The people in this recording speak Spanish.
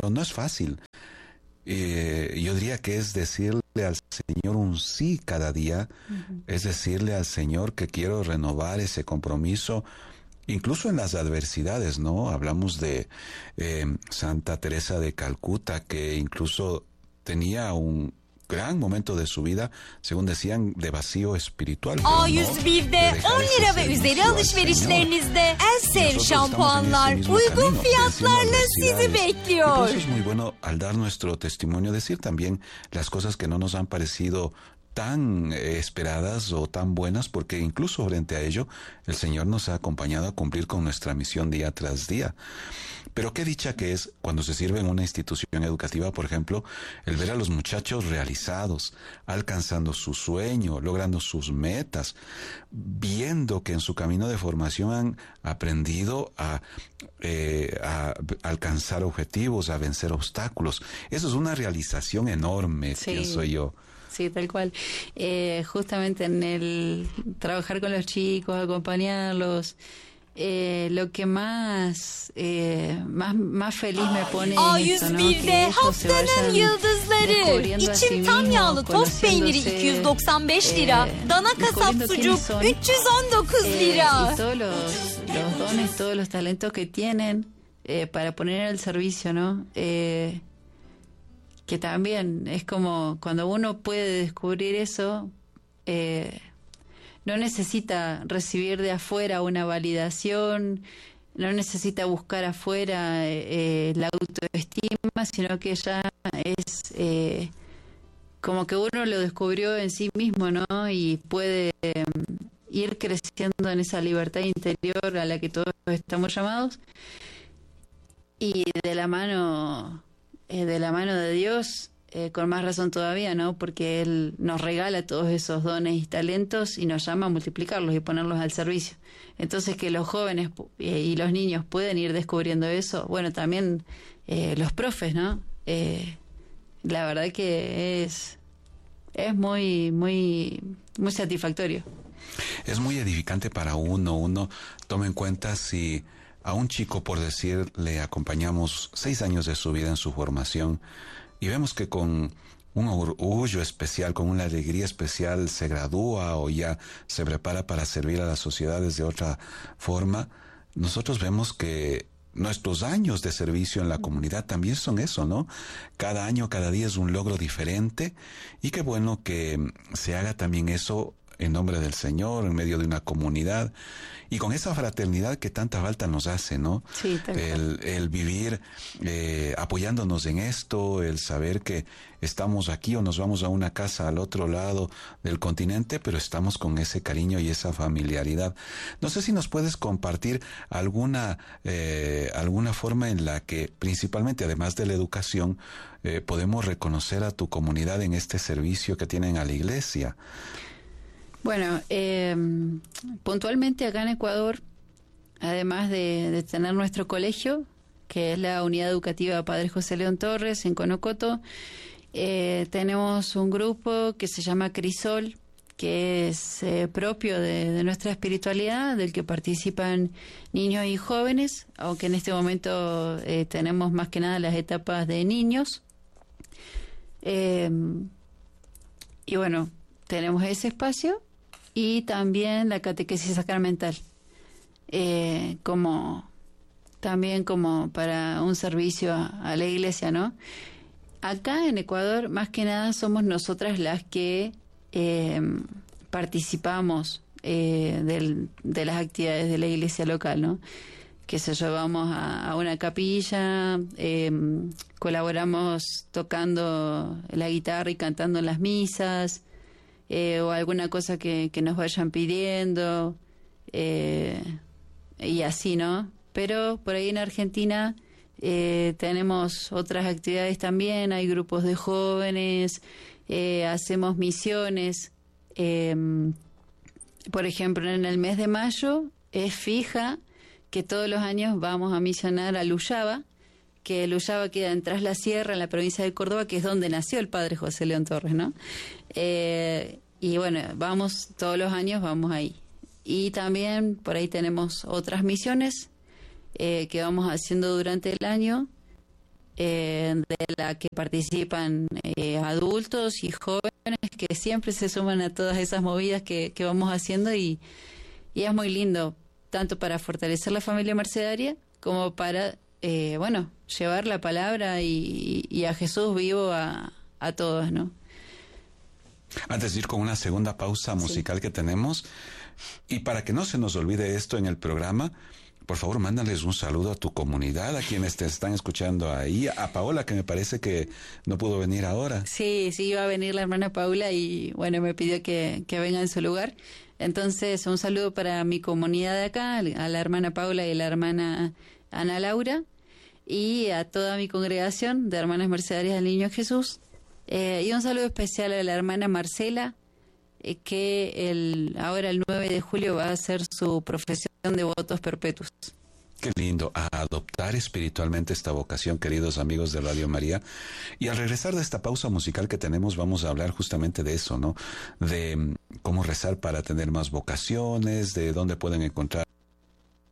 pero no es fácil. Yo diría que es decirle al Señor un sí cada día, es decirle al Señor que quiero renovar ese compromiso, incluso en las adversidades, ¿no? Hablamos de Santa Teresa de Calcuta, que incluso tenía un gran momento de su vida, según decían, de vacío espiritual. A101'de 10 lira ve üzeri alışverişlerinizde Elsev şampuanlar uygun fiyatlarla sizi bekliyor. Por eso es muy bueno, al dar nuestro testimonio, decir también las cosas que no nos han parecido tan esperadas o tan buenas, porque incluso frente a ello el Señor nos ha acompañado a cumplir con nuestra misión día tras día. Pero qué dicha que es cuando se sirve en una institución educativa, por ejemplo, el ver a los muchachos realizados, alcanzando su sueño, logrando sus metas, viendo que en su camino de formación han aprendido a alcanzar objetivos, a vencer obstáculos. Eso es una realización enorme, Sí. pienso yo. Sí, tal cual. Justamente en el trabajar con los chicos, acompañarlos, lo que más feliz me pone es esto, ¿no? Que A101'de ellos se haftanın vayan yıldızları. descubriendo a sí İçim tam mismos, yağlı tost peyniri conociéndose, 295 lira. Dana kasap descubriendo sucuk quiénes son, 319 lira. y todos los dones, todos los talentos que tienen para poner al servicio, ¿no? Que también es como cuando uno puede descubrir eso, no necesita recibir de afuera una validación, no necesita buscar afuera la autoestima, sino que ya es como que uno lo descubrió en sí mismo, ¿no? Y puede ir creciendo en esa libertad interior a la que todos estamos llamados, y de la mano de Dios, con más razón todavía, ¿no? Porque Él nos regala todos esos dones y talentos y nos llama a multiplicarlos y ponerlos al servicio. Entonces, que los jóvenes y los niños pueden ir descubriendo eso, bueno, también los profes, ¿no? La verdad que es muy, muy, muy satisfactorio. Es muy edificante para uno toma en cuenta si a un chico, por decir, le acompañamos 6 años de su vida en su formación y vemos que con un orgullo especial, con una alegría especial se gradúa o ya se prepara para servir a las sociedades de otra forma, nosotros vemos que nuestros años de servicio en la comunidad también son eso, ¿no? Cada año, cada día es un logro diferente y qué bueno que se haga también eso en nombre del Señor, en medio de una comunidad y con esa fraternidad que tanta falta nos hace, ¿no? Sí, tal cual. El vivir apoyándonos en esto, el saber que estamos aquí o nos vamos a una casa al otro lado del continente, pero estamos con ese cariño y esa familiaridad. No sé si nos puedes compartir alguna forma en la que, principalmente, además de la educación, podemos reconocer a tu comunidad en este servicio que tienen a la iglesia. Bueno, puntualmente acá en Ecuador, además de tener nuestro colegio, que es la Unidad Educativa Padre José León Torres en Conocoto, tenemos un grupo que se llama Crisol, que es propio de nuestra espiritualidad, del que participan niños y jóvenes, aunque en este momento tenemos más que nada las etapas de niños. Y bueno, tenemos ese espacio y también la catequesis sacramental, también como para un servicio a la iglesia, ¿no? Acá en Ecuador, más que nada, somos nosotras las que participamos de las actividades de la iglesia local, ¿no? Que se llevamos a una capilla, colaboramos tocando la guitarra y cantando en las misas, o alguna cosa que nos vayan pidiendo, y así, ¿no? Pero por ahí en Argentina tenemos otras actividades también, hay grupos de jóvenes, hacemos misiones. Por ejemplo, en el mes de mayo es fija que todos los años vamos a misionar a Luyaba, que Luyaba queda en Tras la Sierra, en la provincia de Córdoba, que es donde nació el padre José León Torres, ¿no? Y bueno, vamos todos los años, vamos ahí. Y también por ahí tenemos otras misiones que vamos haciendo durante el año, de la que participan adultos y jóvenes que siempre se suman a todas esas movidas que vamos haciendo y es muy lindo, tanto para fortalecer la familia mercedaria como para, llevar la palabra y a Jesús vivo a todos, ¿no? Antes de ir con una segunda pausa musical que tenemos, y para que no se nos olvide esto en el programa, por favor, mándales un saludo a tu comunidad, a quienes te están escuchando ahí, a Paola, que me parece que no pudo venir ahora. Sí, iba a venir la hermana Paula y me pidió que venga en su lugar. Entonces, un saludo para mi comunidad de acá, a la hermana Paula y la hermana Ana Laura, y a toda mi congregación de hermanas mercedarias del Niño Jesús. Y un saludo especial a la hermana Marcela, que ahora el 9 de julio va a hacer su profesión de votos perpetuos. Qué lindo, a adoptar espiritualmente esta vocación, queridos amigos de Radio María. Y al regresar de esta pausa musical que tenemos, vamos a hablar justamente de eso, ¿no? De cómo rezar para tener más vocaciones, de dónde pueden encontrar